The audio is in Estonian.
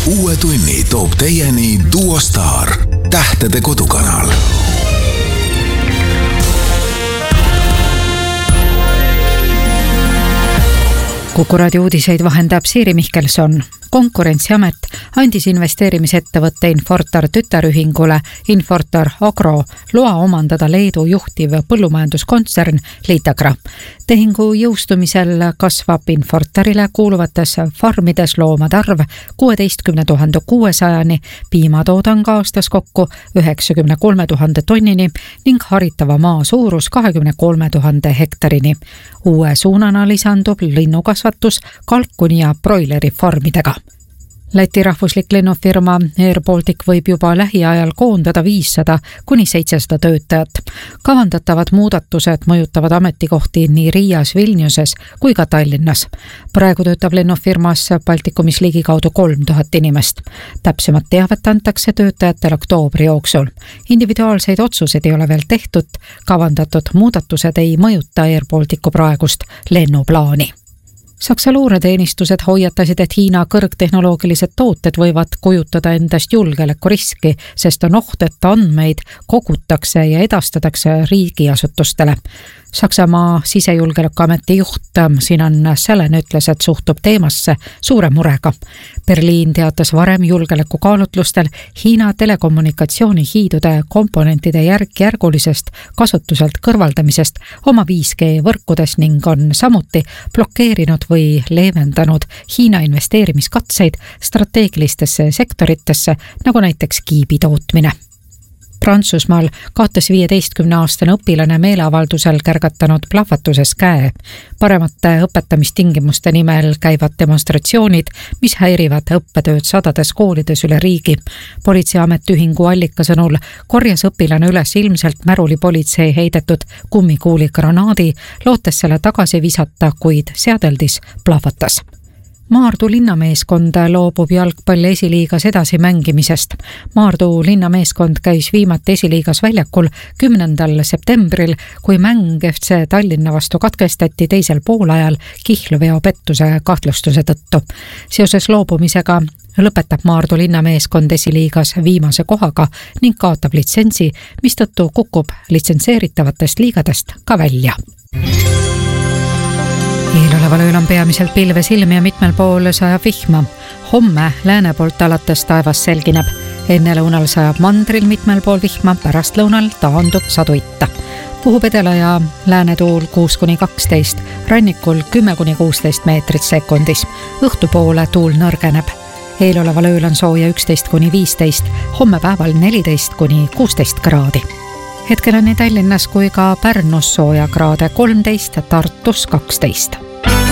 Uue tunni toob teieni Duo Star, tähtede kodukanal. Kuku raadio uudiseid vahendab Siiri Mihkelson. Konkurentsiamet andis investeerimisettevõtte Infortar tütarühingule Infortar Agro loa omandada Leedu juhtiv põllumajanduskontsern Litagra. Tehingu jõustumisel kasvab Infortarile kuuluvates farmides loomade arv 16 600-ni, piimatoodang aastas kokku 93 000 tonnini ning haritava maa suurus 23 000 hektarini. Uue suunana lisandub linnukasvatus kalkuni ja broileri farmidega. Läti rahvuslik lennufirma Air Baltic võib juba lähiajal koondada 500 kuni 700 töötajat. Kavandatavad muudatused mõjutavad ametikohti nii Riias, Vilniuses kui ka Tallinnas. Praegu töötab lennufirmas Baltikumis ligikaudu 3000 inimest. Täpsemat teavet antakse töötajatele oktoobri jooksul. Individuaalseid otsuseid ei ole veel tehtud, kavandatud muudatused ei mõjuta Air Balticu praegust lennuplaani. Saksa luureteenistused hoiatasid, et Hiina kõrgtehnoloogilised tooted võivad kujutada endast julgeolekuriski, sest on oht, et andmeid kogutakse ja edastatakse riigiasutustele. Saksamaa sisejulgeolekuameti juht Sinan Sälen ütles, et suhtub teemasse suure murega. Berliin teatas varem julgeolekukaalutlustel Hiina telekommunikatsioonihiidude komponentide järgulisest kasutuselt kõrvaldamisest oma 5G võrkudes ning on samuti blokeerinud või leevendanud Hiina investeerimiskatseid strateegilistesse sektoritesse, nagu näiteks kiibi tootmine. Prantsusmaal kaotas 15-aastane õpilane meeleavaldusel kärgatanud plahvatuses käe. Paremate õpetamistingimuste nimel käivad demonstratsioonid, mis häirivad õppetööd sadades koolides üle riigi. Politseiametiühingu allika sõnul korjas õpilane üles ilmselt märulipolitsei heidetud kummikuuli granaadi, lootes selle tagasi visata, kuid seadeldis plahvatas. Maardu linnameeskond loobub jalgpalli esiliigas edasi mängimisest. Maardu linnameeskond käis viimati esiliigas väljakul 10. septembril, kui mäng FC Tallinna vastu katkestati teisel poolajal kihlveopettuse kahtlustuse tõttu. Seoses loobumisega lõpetab Maardu linnameeskond esiliigas viimase kohaga ning kaotab litsentsi, mistõttu kukub litsentseeritavatest liigadest ka välja. Eeloleval ööl on peamiselt pilves ilm ja mitmel pool sajab vihma. Homme lääne poolt alates taevas selgineb. Enne lõunal sajab mandril mitmel pool vihma, pärast lõunal taandub saduitta. Puhub edela ja lääne tuul 6-12, rannikul 10-16 meetrit sekundis. Õhtupoole tuul nõrgeneb. Eeloleval ööl on sooja 11-15, homme päeval 14-16 kraadi. Hetkel on nii Tallinnas kui ka Pärnus sooja kraade 13, Tartus 12.